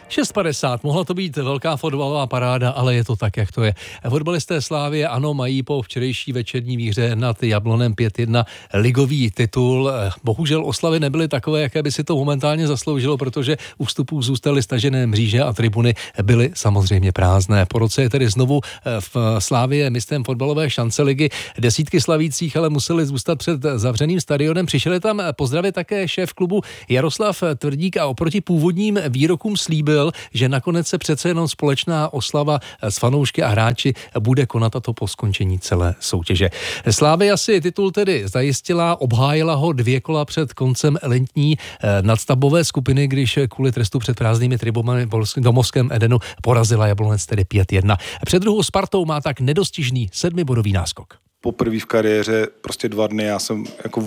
6:50, mohla to být velká fotbalová paráda, ale je to tak, jak to je. Fotbalisté Slavie, ano, mají po včerejší večerní výhře nad Jablonem 5-1 ligový titul. Bohužel oslavy nebyly takové, jaké by si to momentálně zasloužilo, protože u vstupů zůstaly stažené mříže a tribuny byly samozřejmě prázdné. Po roce je tedy znovu v Slavii mistrem fotbalové šance ligy. Desítky slavících ale museli zůstat před zavřeným stadionem. Přišli tam pozdravit také šéf klubu Jaroslav Tvrdík a oproti původním výrokům slíbil, že nakonec se přece jenom společná oslava s fanoušky a hráči bude konat, a to po skončení celé soutěže. Slavia si titul tedy zajistila, obhájila ho 2 kola před koncem elitní nadstavbové skupiny, když kvůli trestu před prázdnými tribunami v domovském Edenu porazila Jablonec tedy 5-1. Před druhou Spartou má tak nedostižný 7bodový náskok. Poprvé v kariéře prostě 2 dny, já jsem jako...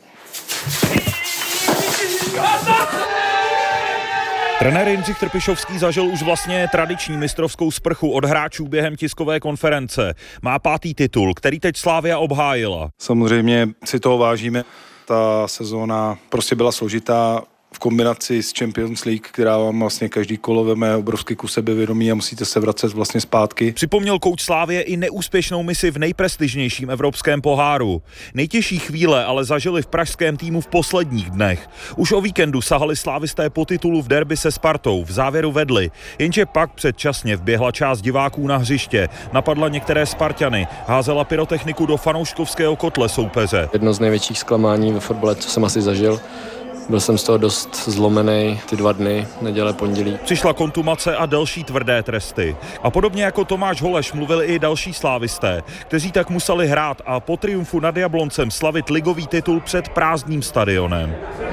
Trenér Jindřich Trpišovský zažil už vlastně tradiční mistrovskou sprchu od hráčů během tiskové konference. Má 5. titul, který teď Slavia obhájila. Samozřejmě si toho vážíme. Ta sezóna prostě byla složitá v kombinaci s Champions League, která vám vlastně každý kolo veme obrovský kus sebevědomí a musíte se vracet vlastně zpátky. Připomněl kouč Slavie i neúspěšnou misi v nejprestižnějším evropském poháru. Nejtěžší chvíle ale zažili v pražském týmu v posledních dnech. Už o víkendu sahali slávisté po titulu v derby se Spartou, v závěru vedli, jenže pak předčasně vběhla část diváků na hřiště, napadla některé Sparťany, házela pyrotechniku do fanouškovského kotle soupeře. Jedno z největších zklamání ve fotbale, co jsem asi zažil. Byl jsem z toho dost zlomený ty 2 dny, neděle, pondělí. Přišla kontumace a další tvrdé tresty. A podobně jako Tomáš Holeš mluvili i další slávisté, kteří tak museli hrát a po triumfu nad Jabloncem slavit ligový titul před prázdným stadionem.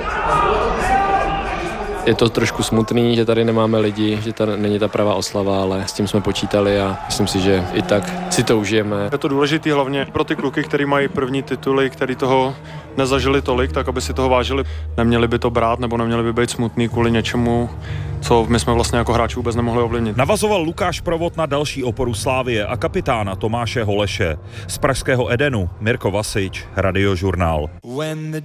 Je to trošku smutný, že tady nemáme lidi, že tady není ta pravá oslava, ale s tím jsme počítali a myslím si, že i tak si to užijeme. Je to důležitý hlavně pro ty kluky, kteří mají první tituly, kteří toho nezažili tolik, tak aby si toho vážili. Neměli by to brát nebo neměli by být smutný kvůli něčemu, co my jsme vlastně jako hráči vůbec nemohli ovlivnit. Navazoval Lukáš Provod na další oporu Slavie a kapitána Tomáše Holeše. Z pražského Edenu Mirko Vasič, Radiožurnál.